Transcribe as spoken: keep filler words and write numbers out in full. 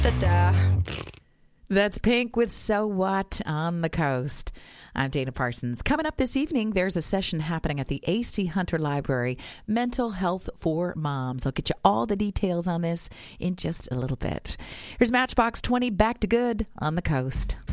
Da-da. That's Pink with So What on the Coast. I'm Dana Parsons. Coming up this evening, there's a session happening at the A C Hunter Library, Mental Health for Moms. I'll get you all the details on this in just a little bit. Here's Matchbox twenty, Back to Good on the Coast.